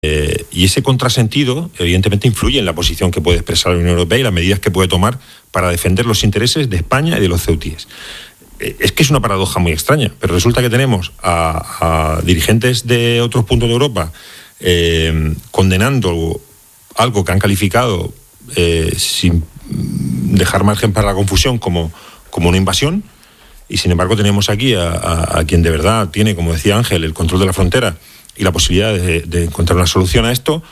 Y ese contrasentido, evidentemente, influye en la posición que puede expresar la Unión Europea y las medidas que puede tomar para defender los intereses de España y de los ceutíes. Es que es una paradoja muy extraña, pero resulta que tenemos a dirigentes de otros puntos de Europa condenando algo que han calificado, sin dejar margen para la confusión, como una invasión, y sin embargo tenemos aquí a quien de verdad tiene, como decía Ángel, el control de la frontera y la posibilidad de encontrar una solución a esto,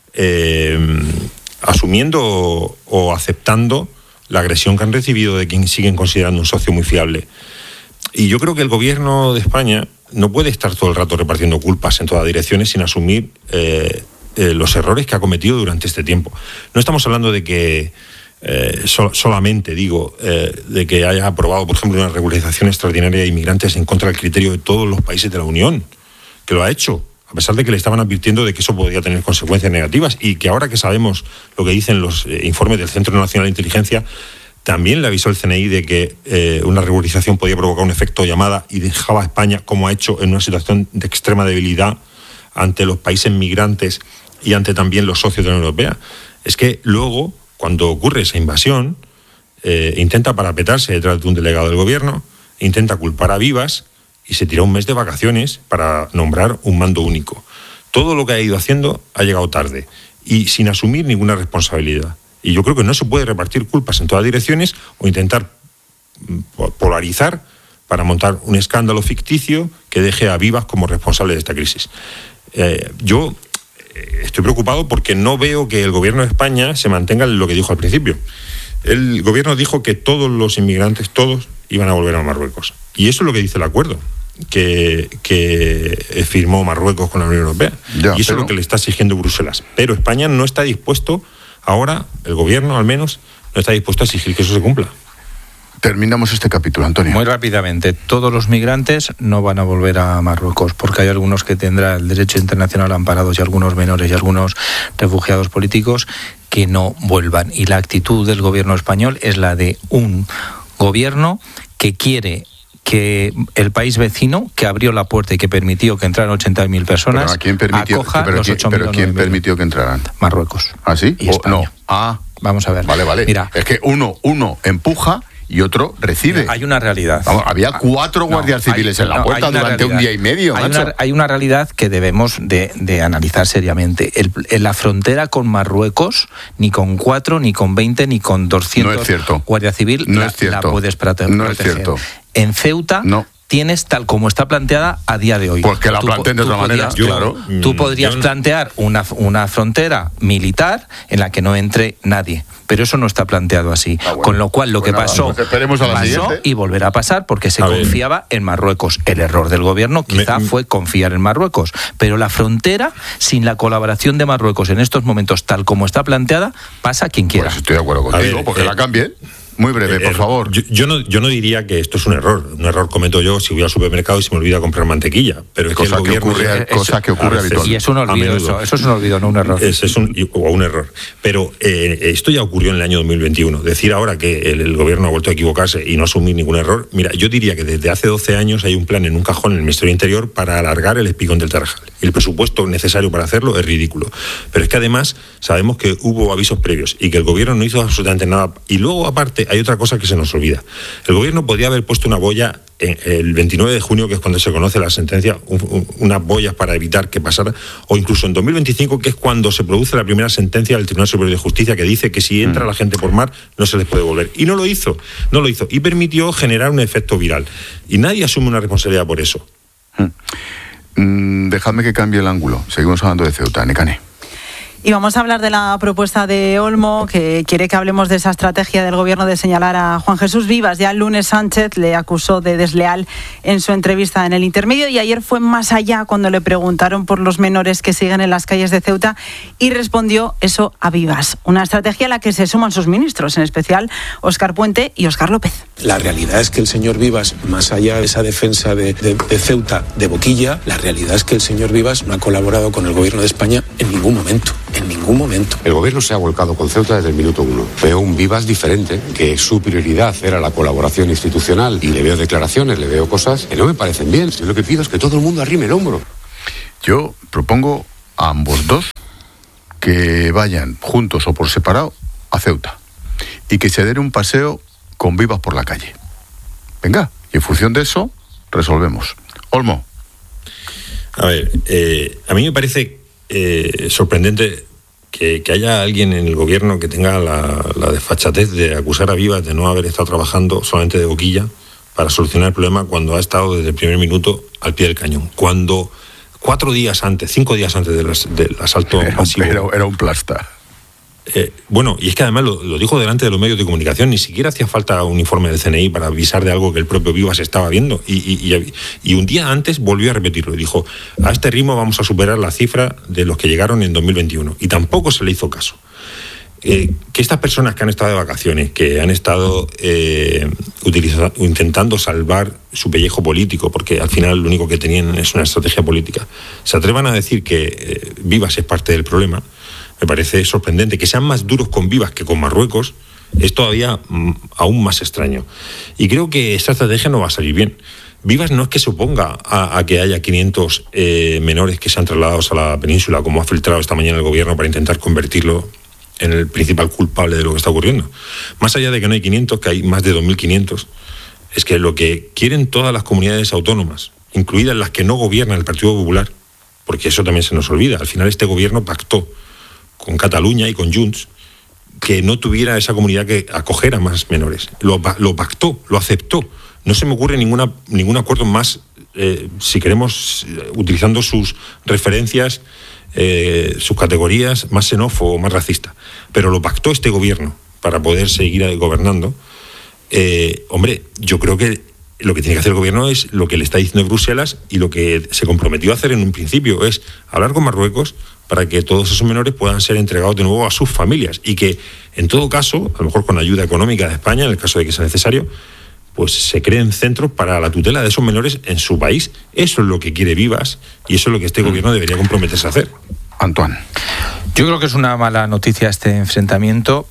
asumiendo o aceptando la agresión que han recibido de quien siguen considerando un socio muy fiable. Y yo creo que el gobierno de España no puede estar todo el rato repartiendo culpas en todas direcciones sin asumir los errores que ha cometido durante este tiempo. No estamos hablando de que solamente, de que haya aprobado, por ejemplo, una regularización extraordinaria de inmigrantes en contra del criterio de todos los países de la Unión, que lo ha hecho, a pesar de que le estaban advirtiendo de que eso podría tener consecuencias negativas, y que ahora que sabemos lo que dicen los informes del Centro Nacional de Inteligencia, también le avisó el CNI de que una regularización podía provocar un efecto llamada y dejaba a España, como ha hecho, en una situación de extrema debilidad ante los países migrantes y ante también los socios de la Unión Europea. Es que luego, cuando ocurre esa invasión, intenta parapetarse detrás de un delegado del gobierno, intenta culpar a Vivas y se tira un mes de vacaciones para nombrar un mando único. Todo lo que ha ido haciendo ha llegado tarde y sin asumir ninguna responsabilidad. Y yo creo que no se puede repartir culpas en todas direcciones o intentar polarizar para montar un escándalo ficticio que deje a Vivas como responsable de esta crisis. Yo estoy preocupado porque no veo que el gobierno de España se mantenga en lo que dijo al principio. El gobierno dijo que todos los inmigrantes, todos, iban a volver a Marruecos. Y eso es lo que dice el acuerdo que firmó Marruecos con la Unión Europea. Y eso es lo que le está exigiendo Bruselas. Pero España no está dispuesto, ahora, el gobierno al menos, no está dispuesto a exigir que eso se cumpla. Terminamos este capítulo, Antonio. Muy rápidamente, todos los migrantes no van a volver a Marruecos, porque hay algunos que tendrá el derecho internacional amparados y algunos menores y algunos refugiados políticos que no vuelvan. Y la actitud del gobierno español es la de un gobierno que quiere que el país vecino, que abrió la puerta y que permitió que entraran 80.000 personas, ¿a quién permitió, acoja los 8.000? ¿Pero quién permitió que entraran? Marruecos. ¿Ah, sí? Y España. No. Vamos a ver. Vale. Mira, es que uno empuja y otro recibe. Hay una realidad. Vamos, había 4 guardias civiles en la puerta durante un día y medio. Hay una realidad que debemos de analizar seriamente. La frontera con Marruecos, ni con 4, ni con 20, ni con 200 guardia civil la puedes proteger. No es cierto. En Ceuta tienes tal como está planteada a día de hoy. Pues que la planteen de otra manera, claro. Tú podrías plantear una frontera militar en la que no entre nadie, pero eso no está planteado así. Bueno, con lo cual, lo que pasó, pasó y volverá a pasar porque se confiaba en Marruecos. El error del gobierno quizá fue confiar en Marruecos, pero la frontera, sin la colaboración de Marruecos en estos momentos, tal como está planteada, pasa quien quiera. Pues estoy de acuerdo contigo, porque la cambien. Muy breve, por favor. Yo no diría que esto es un error. Un error cometo yo si voy al supermercado y se me olvida comprar mantequilla. Pero es cosa que el gobierno... Cosa que ocurre habitualmente. Y es un olvido eso es un olvido, no un error. O un error. Pero esto ya ocurrió en el año 2021. Decir ahora que el gobierno ha vuelto a equivocarse y no asumir ningún error... Mira, yo diría que desde hace 12 años hay un plan en un cajón en el Ministerio del Interior para alargar el espigón del Tarajal. Y el presupuesto necesario para hacerlo es ridículo. Pero es que además sabemos que hubo avisos previos y que el gobierno no hizo absolutamente nada. Y luego, aparte, hay otra cosa que se nos olvida. El gobierno podría haber puesto una boya el 29 de junio, que es cuando se conoce la sentencia, unas boyas para evitar que pasara, o incluso en 2025, que es cuando se produce la primera sentencia del Tribunal Superior de Justicia, que dice que si entra la gente por mar, no se les puede volver. Y no lo hizo, y permitió generar un efecto viral. Y nadie asume una responsabilidad por eso. Dejadme que cambie el ángulo. Seguimos hablando de Ceuta, Nekane. Y vamos a hablar de la propuesta de Olmo, que quiere que hablemos de esa estrategia del gobierno de señalar a Juan Jesús Vivas. Ya el lunes Sánchez le acusó de desleal en su entrevista en El Intermedio, y ayer fue más allá cuando le preguntaron por los menores que siguen en las calles de Ceuta y respondió eso a Vivas. Una estrategia a la que se suman sus ministros, en especial Óscar Puente y Óscar López. La realidad es que el señor Vivas, más allá de esa defensa de Ceuta de boquilla, la realidad es que el señor Vivas no ha colaborado con el gobierno de España en ningún momento. En ningún momento. El gobierno se ha volcado con Ceuta desde el minuto 1. Veo un Vivas diferente, que su prioridad era la colaboración institucional, y le veo declaraciones, le veo cosas que no me parecen bien. Yo lo que pido es que todo el mundo arrime el hombro. Yo propongo a ambos dos que vayan juntos o por separado a Ceuta y que se den un paseo con Vivas por la calle. Venga, y en función de eso resolvemos. Olmo. A ver, a mí me parece sorprendente que haya alguien en el gobierno que tenga la desfachatez de acusar a Vivas de no haber estado trabajando solamente de boquilla para solucionar el problema cuando ha estado desde el primer minuto al pie del cañón. Cuando 5 días antes del asalto masivo... Era un plasta. Bueno, y es que además lo dijo delante de los medios de comunicación, ni siquiera hacía falta un informe del CNI para avisar de algo que el propio Vivas estaba viendo. Y un día antes volvió a repetirlo y dijo, a este ritmo vamos a superar la cifra de los que llegaron en 2021. Y tampoco se le hizo caso. Que estas personas que han estado de vacaciones, que han estado intentando salvar su pellejo político, porque al final lo único que tenían es una estrategia política, se atrevan a decir que Vivas es parte del problema. Me parece sorprendente. Que sean más duros con Vivas que con Marruecos es todavía aún más extraño. Y creo que esta estrategia no va a salir bien. Vivas no es que se oponga a que haya 500 menores que sean trasladados a la península, como ha filtrado esta mañana el gobierno para intentar convertirlo en el principal culpable de lo que está ocurriendo. Más allá de que no hay 500, que hay más de 2.500, es que lo que quieren todas las comunidades autónomas, incluidas las que no gobiernan el Partido Popular, porque eso también se nos olvida, al final este gobierno pactó con Cataluña y con Junts, que no tuviera esa comunidad que acoger a más menores. Lo pactó, lo aceptó. No se me ocurre ningún acuerdo más, si queremos, utilizando sus referencias, sus categorías, más xenófobo, más racista. Pero lo pactó este gobierno para poder seguir gobernando. Hombre, yo creo que lo que tiene que hacer el gobierno es lo que le está diciendo Bruselas y lo que se comprometió a hacer en un principio, es hablar con Marruecos para que todos esos menores puedan ser entregados de nuevo a sus familias y que, en todo caso, a lo mejor con ayuda económica de España, en el caso de que sea necesario, pues se creen centros para la tutela de esos menores en su país. Eso es lo que quiere Vivas y eso es lo que este gobierno debería comprometerse a hacer. Antoine. Yo creo que es una mala noticia este enfrentamiento.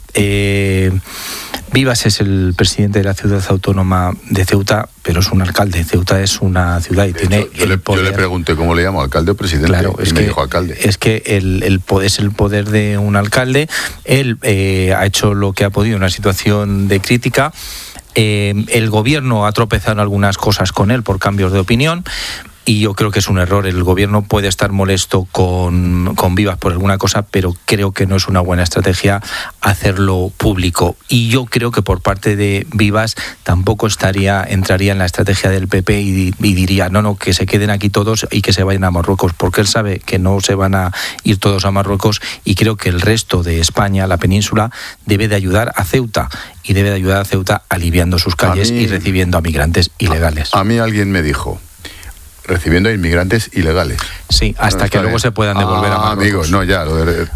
Vivas es el presidente de la ciudad autónoma de Ceuta, pero es un alcalde. Ceuta es una ciudad y tiene yo le pregunté cómo le llamo, alcalde o presidente, claro, y me dijo alcalde. Es que es el poder de un alcalde. Él ha hecho lo que ha podido en una situación de crítica. El gobierno ha tropezado en algunas cosas con él por cambios de opinión. Y yo creo que es un error. El gobierno puede estar molesto con Vivas por alguna cosa, pero creo que no es una buena estrategia hacerlo público. Y yo creo que por parte de Vivas tampoco entraría en la estrategia del PP y diría, no, que se queden aquí todos y que se vayan a Marruecos, porque él sabe que no se van a ir todos a Marruecos y creo que el resto de España, la península, debe de ayudar a Ceuta y debe de ayudar a Ceuta aliviando sus calles y recibiendo a migrantes ilegales. A mí alguien me dijo, recibiendo a inmigrantes ilegales. Sí, hasta que luego se puedan devolver a Marruecos. Amigos, no, ya,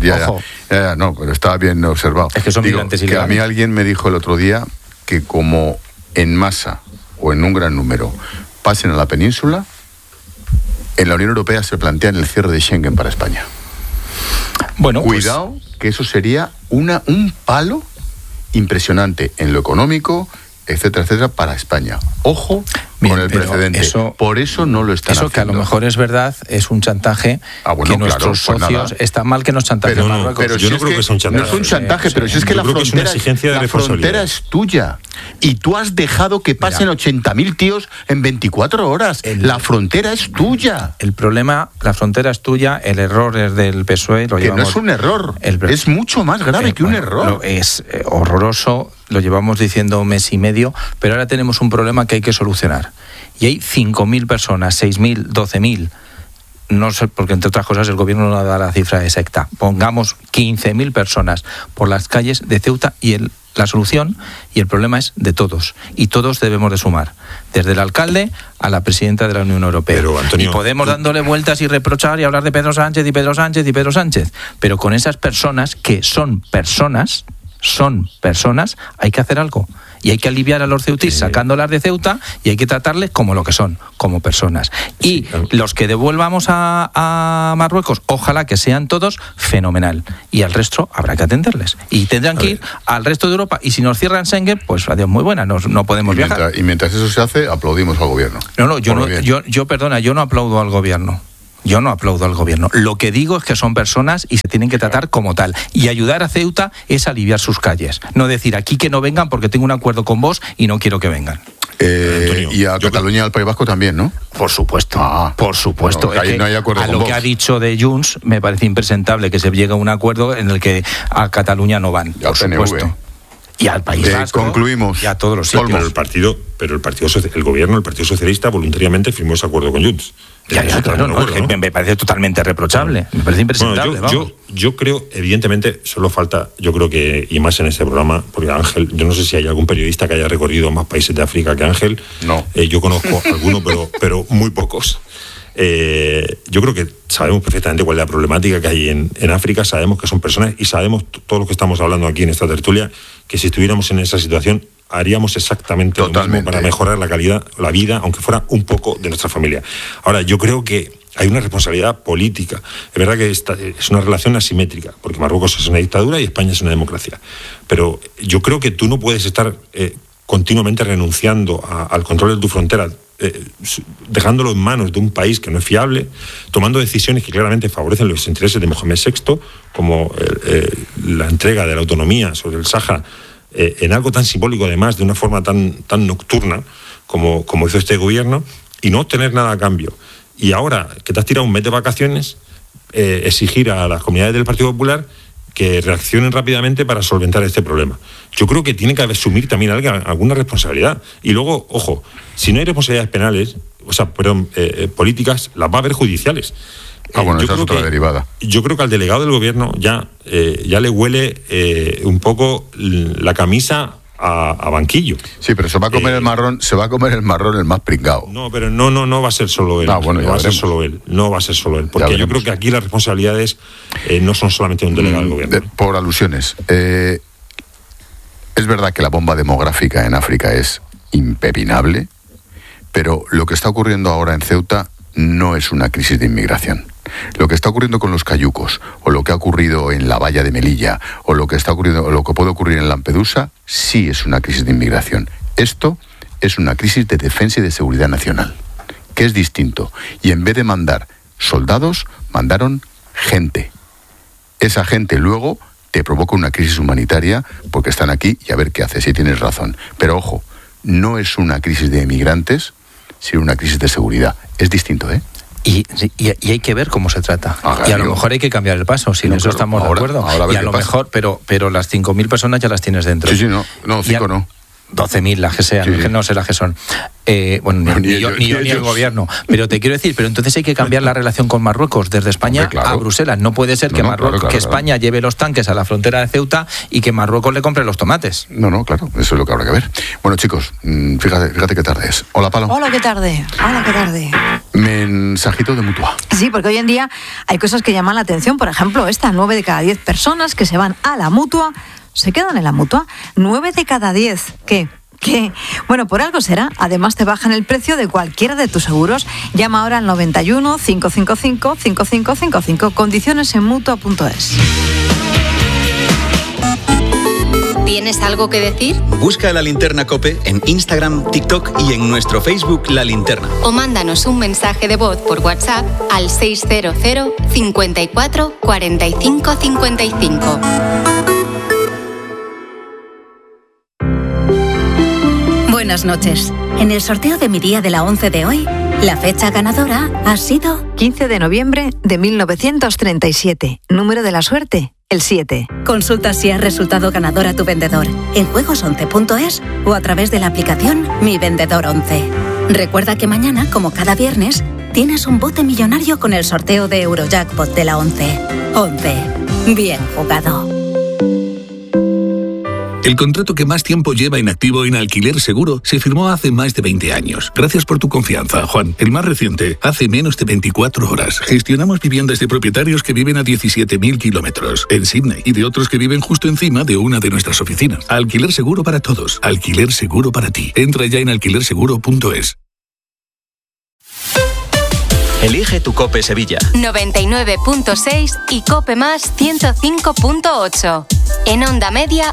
no, pero estaba bien observado. Es que son migrantes ilegales. Que a mí alguien me dijo el otro día que como en masa o en un gran número pasen a la península, en la Unión Europea se plantean el cierre de Schengen para España. Bueno, cuidado, que eso sería un palo impresionante en lo económico, etcétera, para España. Ojo con el precedente. Por eso no lo están haciendo. Eso que a lo mejor es verdad, es un chantaje que nuestros socios... Está mal que nos chantajeen Marruecos. Pero yo no creo que es un chantaje. No es un chantaje, pero si es que la frontera es tuya. Y tú has dejado que pasen 80.000 tíos en 24 horas. La frontera es tuya. El problema, la frontera es tuya, el error es del PSOE. Que no es un error, es mucho más grave que un error. Es horroroso, lo llevamos diciendo un mes y medio, pero ahora tenemos un problema que hay que solucionar. Y hay 5.000 personas, 6.000, 12.000, no sé, porque entre otras cosas el gobierno no da la cifra exacta, pongamos 15.000 personas por las calles de Ceuta y la solución y el problema es de todos. Y todos debemos de sumar, desde el alcalde a la presidenta de la Unión Europea. Pero, Antonio, y podemos dándole vueltas y reprochar y hablar de Pedro Sánchez y Pedro Sánchez y Pedro Sánchez. Pero con esas personas que son personas, hay que hacer algo. Y hay que aliviar a los ceutíes sacándolas de Ceuta y hay que tratarles como lo que son, como personas. Y los que devuelvamos a Marruecos, ojalá que sean todos, fenomenal. Y al resto habrá que atenderles. Y tendrán que ir al resto de Europa. Y si nos cierran Schengen, pues adiós, muy buena, no podemos viajar. Y mientras eso se hace, aplaudimos al gobierno. Yo no aplaudo al gobierno. Yo no aplaudo al gobierno. Lo que digo es que son personas y se tienen que tratar como tal. Y ayudar a Ceuta es aliviar sus calles. No decir aquí que no vengan porque tengo un acuerdo con vos y no quiero que vengan. Antonio, y a Cataluña y al País Vasco también, ¿no? Por supuesto, por supuesto. No, ahí no hay acuerdo a con lo vos. que ha dicho de Junts me parece impresentable que se llegue a un acuerdo en el que a Cataluña no van, por supuesto. Y al País Vasco. Concluimos. Y a todos los sitios. Pero el gobierno, el Partido Socialista, voluntariamente firmó ese acuerdo con Junts. Claro, me parece totalmente reprochable, me parece impresentable. Yo creo, evidentemente, solo falta, yo creo que, y más en este programa, porque Ángel, yo no sé si hay algún periodista que haya recorrido más países de África que Ángel. No. Yo conozco algunos, pero muy pocos. Yo creo que sabemos perfectamente cuál es la problemática que hay en África, sabemos que son personas y sabemos todos los que estamos hablando aquí en esta tertulia que si estuviéramos en esa situación haríamos exactamente lo mismo para mejorar la calidad, la vida, aunque fuera un poco de nuestra familia. Ahora, yo creo que hay una responsabilidad política. Es verdad que esta es una relación asimétrica, porque Marruecos es una dictadura y España es una democracia. Pero yo creo que tú no puedes estar continuamente renunciando al control de tu frontera, dejándolo en manos de un país que no es fiable, tomando decisiones que claramente favorecen los intereses de Mohamed VI, como la entrega de la autonomía sobre el Sáhara, en algo tan simbólico, además, de una forma tan nocturna como hizo este gobierno, y no obtener nada a cambio. Y ahora que te has tirado un mes de vacaciones, exigir a las comunidades del Partido Popular que reaccionen rápidamente para solventar este problema. Yo creo que tiene que asumir también alguna responsabilidad. Y luego, ojo, si no hay responsabilidades penales, políticas, las va a haber judiciales. Bueno, esa es otra derivada. Yo creo que al delegado del gobierno ya le huele un poco la camisa a banquillo. Sí, pero se va a comer el marrón el más pringao. No, pero no va a ser solo él. No va a ser solo él. Porque yo creo que aquí las responsabilidades no son solamente de un delegado del gobierno. Por alusiones. Es verdad que la bomba demográfica en África es impepinable, pero lo que está ocurriendo ahora en Ceuta no es una crisis de inmigración. Lo que está ocurriendo con los cayucos, o lo que ha ocurrido en la valla de Melilla, o lo que está ocurriendo, o lo que puede ocurrir en Lampedusa, sí es una crisis de inmigración. Esto es una crisis de defensa y de seguridad nacional, que es distinto. Y en vez de mandar soldados, mandaron gente. Esa gente luego te provoca una crisis humanitaria porque están aquí y a ver qué haces, si tienes razón. Pero ojo, no es una crisis de emigrantes, sino una crisis de seguridad. Es distinto, ¿eh? Y hay que ver cómo se trata. Y a lo mejor hay que cambiar el paso, si en eso estamos de acuerdo. Y a lo mejor, pero las 5.000 personas ya las tienes dentro. Sí, no, 5 no. 12.000 las que sean, sí. No sé las que son. Ni yo ni el gobierno. Pero te quiero decir, pero entonces hay que cambiar la relación con Marruecos desde España a Bruselas. No puede ser que España lleve los tanques a la frontera de Ceuta y que Marruecos le compre los tomates. No, claro, eso es lo que habrá que ver. Bueno, chicos, fíjate qué tarde es. Hola, Palo. Hola, qué tarde. Mensajito de Mutua. Sí, porque hoy en día hay cosas que llaman la atención. Por ejemplo, 9 de cada 10 personas que se van a la Mutua se quedan en la Mutua. 9 de cada 10. ¿Qué? Bueno, por algo será. Además te bajan el precio de cualquiera de tus seguros. Llama ahora al 91 555 5555. Condiciones en Mutua.es. ¿Tienes algo que decir? Busca La Linterna COPE en Instagram, TikTok y en nuestro Facebook La Linterna. O mándanos un mensaje de voz por WhatsApp al 600 54 45 55. Buenas noches. En el sorteo de mi día de la 11 de hoy, la fecha ganadora ha sido 15 de noviembre de 1937. Número de la suerte, el 7. Consulta si has resultado ganador a tu vendedor en juegos11.es o a través de la aplicación Mi Vendedor 11. Recuerda que mañana, como cada viernes, tienes un bote millonario con el sorteo de Eurojackpot de la 11. 11. Bien jugado. El contrato que más tiempo lleva inactivo en Alquiler Seguro se firmó hace más de 20 años. Gracias por tu confianza, Juan. El más reciente, hace menos de 24 horas. Gestionamos viviendas de propietarios que viven a 17.000 kilómetros en Sydney y de otros que viven justo encima de una de nuestras oficinas. Alquiler Seguro para todos. Alquiler Seguro para ti. Entra ya en alquilerseguro.es. Elige tu COPE Sevilla. 99.6 y COPE Más 105.8. En onda media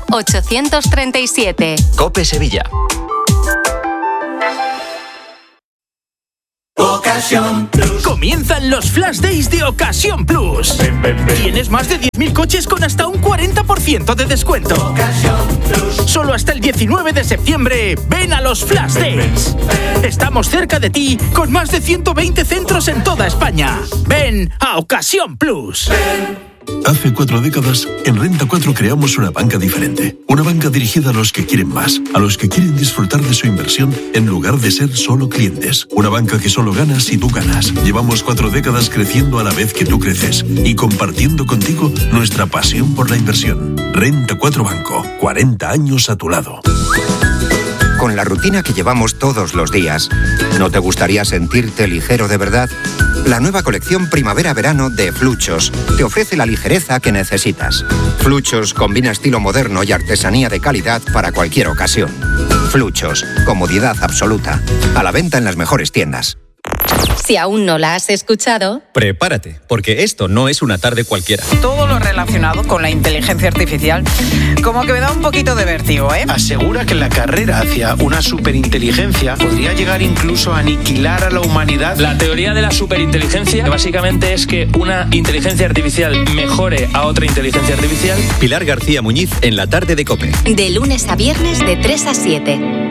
837. COPE Sevilla. Ocasión Plus. Comienzan los Flash Days de Ocasión Plus. Tienes más de 10.000 coches con hasta un 40% de descuento. Ocasión Plus. Solo hasta el 19 de septiembre, ven a los Flash Days. Estamos cerca de ti con más de 120 centros en toda España. Ven a Ocasión Plus. Hace 4 décadas, en Renta 4 creamos una banca diferente. Una banca dirigida a los que quieren más, a los que quieren disfrutar de su inversión en lugar de ser solo clientes. Una banca que solo gana si tú ganas. Llevamos 4 décadas creciendo a la vez que tú creces y compartiendo contigo nuestra pasión por la inversión. Renta 4 Banco, 40 años a tu lado. Con la rutina que llevamos todos los días, ¿no te gustaría sentirte ligero de verdad? La nueva colección Primavera-Verano de Fluchos te ofrece la ligereza que necesitas. Fluchos combina estilo moderno y artesanía de calidad para cualquier ocasión. Fluchos, comodidad absoluta. A la venta en las mejores tiendas. Si aún no la has escuchado, prepárate, porque esto no es una tarde cualquiera. Todo lo relacionado con la inteligencia artificial como que me da un poquito de vértigo, ¿eh? Asegura que la carrera hacia una superinteligencia podría llegar incluso a aniquilar a la humanidad. La teoría de la superinteligencia básicamente es que una inteligencia artificial mejore a otra inteligencia artificial. Pilar García Muñiz en la tarde de COPE. De lunes a viernes de 3 a 7.